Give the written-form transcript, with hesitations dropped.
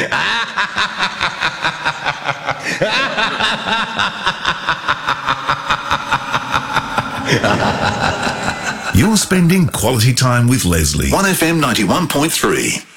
You're spending quality time with Leslie. 1FM 91.3.